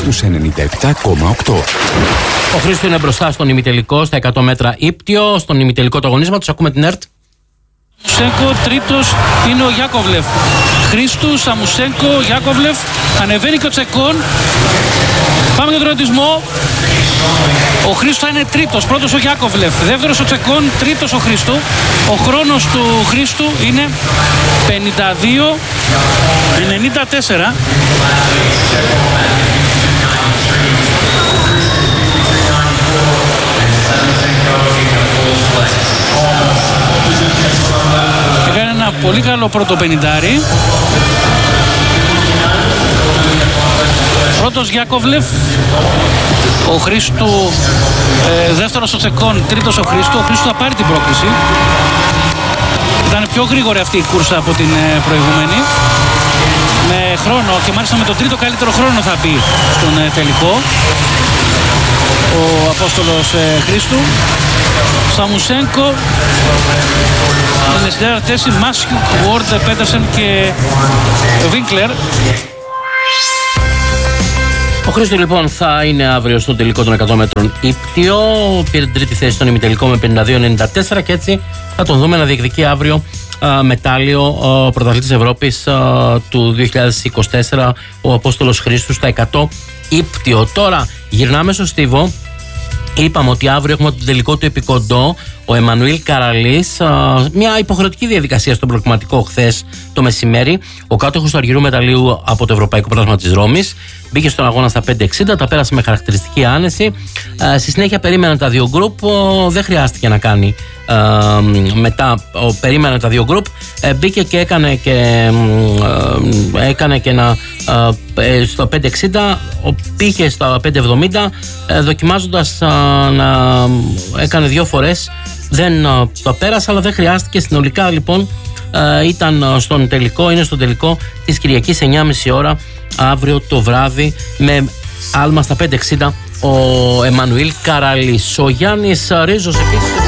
στους 97,8. Ο Χρήστος είναι μπροστά στον ημιτελικό, στα 100 μέτρα ύπτιο. Στον ημιτελικό του αγωνίσματος ακούμε την ΕΡΤ. Σαμουσένκο, τρίτος είναι ο Γιάκοβλεφ. Χρήστου, Σαμουσένκο, Γιάκοβλεφ. Ανεβαίνει και ο Τσεκών. Πάμε για τον ρωτισμό. Ο Χρήστος θα είναι τρίτος, πρώτος ο Γιάκοβλεφ, δεύτερος ο Τσεκών, τρίτος ο Χρήστου. Ο χρόνος του Χρήστου είναι 52-94. Έκανε ένα πολύ καλό πρώτο πενιντάρι. Πρώτος Γιάκοβλεφ, ο Χρήστου, δεύτερος ο Τσεκών, τρίτος ο Χρήστου. Ο Χρήστου θα πάρει την πρόκληση. Ήταν πιο γρήγορη αυτή η κούρσα από την προηγούμενη. Με χρόνο και μάλιστα με το τρίτο καλύτερο χρόνο θα μπει στον τελικό ο Απόστολος Χρήστου. Σαμουσένκο είναι στην τέταρτη θέση, Μάσιου, Ward, Πέτερσεν και Βίνκλερ. Ο Χρήστος λοιπόν θα είναι αύριο στο τελικό των 100 μέτρων ύπτιο. Πήρε την τρίτη θέση στον ημιτελικό με 52-94 και έτσι θα τον δούμε να διεκδικεί αύριο μετάλλιο πρωταθλητής Ευρώπης του 2024, ο Απόστολος Χρήστου στα 100 ύπτιο. Τώρα γυρνάμε στο Στίβο. Είπαμε ότι αύριο έχουμε το τελικό του επικοντό, ο Εμμανουήλ Καραλής. Μια υποχρεωτική διαδικασία στον προκριματικό χθες το μεσημέρι. Ο κάτοχος του αργυρού μεταλλίου από το Ευρωπαϊκό Πρωτάθλημα της Ρώμης μπήκε στον αγώνα στα 5.60, τα πέρασε με χαρακτηριστική άνεση. Στη συνέχεια περίμεναν τα δύο γκρουπ, δεν χρειάστηκε να κάνει μετά. Περίμεναν τα δύο γκρουπ, μπήκε και έκανε και ένα στο 5.60, πήγε στα 5.70, δοκιμάζοντας να έκανε δύο φορές. Δεν το πέρασε, αλλά δεν χρειάστηκε. Συνολικά λοιπόν ήταν στον τελικό, είναι στον τελικό της Κυριακής 9.30 ώρα αύριο το βράδυ με άλμα στα 5.60 ο Εμμανουήλ Καραλής. Ο Γιάννης Ρίζος επίσης